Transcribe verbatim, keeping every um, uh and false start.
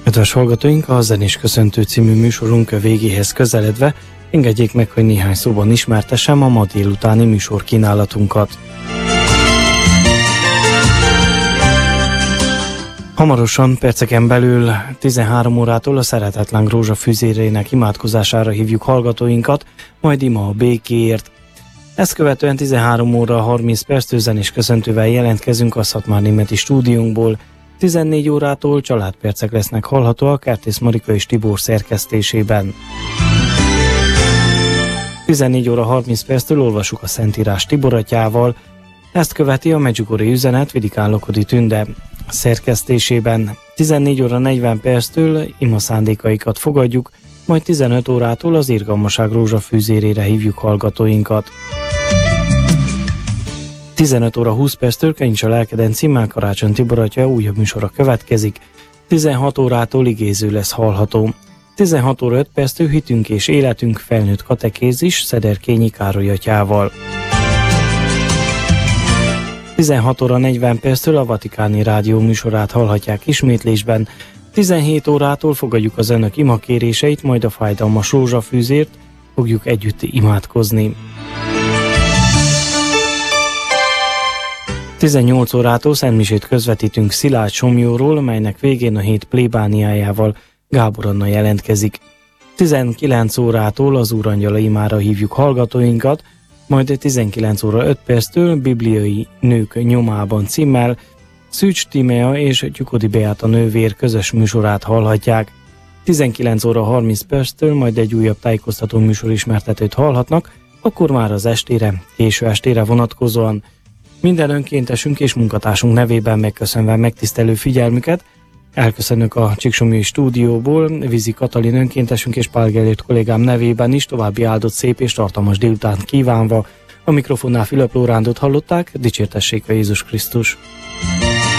Kedves hallgatóink, a Zenés Köszöntő című műsorunk végéhez közeledve engedjék meg, hogy néhány szóban ismertessem a ma délutáni műsorkínálatunkat. Hamarosan, perceken belül tizenhárom órától a Szeretetláng rózsafűzérének imádkozására hívjuk hallgatóinkat, majd ima a békéért. Ezt követően tizenhárom óra harminc perc zenés köszöntővel jelentkezünk a Szatmárnémeti stúdiónkból. tizennégy órától családpercek lesznek hallhatóak Kertész Marika és Tibor szerkesztésében. tizennégy óra harminc perctől olvasjuk a Szentírás Tibor atyával. Ezt követi a Medjugorje üzenet Vidikán Lokodi Tünde szerkesztésében. tizennégy óra negyven perctől ima szándékaikat fogadjuk, majd tizenöt órától az Irgalmaság rózsafűzérére hívjuk hallgatóinkat. tizenöt óra húsz perctől Kenycs a lelkeden címmel Karácsony Tibor atya újabb műsora következik. tizenhat órától igéző lesz hallható. tizenhat óra öt perctől Hitünk és életünk felnőtt katekézis Szederkényi Károly atyával. tizenhat óra negyven perctől a Vatikáni Rádió műsorát hallhatják ismétlésben. tizenhét órától fogadjuk az önök imakéréseit, majd a fájdalmas rózsafűzért fogjuk együtt imádkozni. tizennyolc órától szentmisét közvetítünk Szilágy Somjóról, melynek végén a hét plébániájával Gábor Anna jelentkezik. tizenkilenc órától az Úrangyala imára hívjuk hallgatóinkat, majd tizenkilenc óra öt perctől Bibliai nők nyomában címmel Szűcs Tímea és Gyukodi Beáta nővér közös műsorát hallhatják. tizenkilenc óra harminc perctől majd egy újabb tájékoztató műsor ismertetőt hallhatnak, akkor már az estére, késő estére vonatkozóan. Minden önkéntesünk és munkatársunk nevében megköszönve megtisztelő figyelmüket, elköszönök a Csíksomlyói stúdióból, Vizi Katalin önkéntesünk és Pál Gellért kollégám nevében is, további áldott szép és tartalmas délutánt kívánva. A mikrofonnál Fülöp Lórándot hallották, dicsértessék a Jézus Krisztus!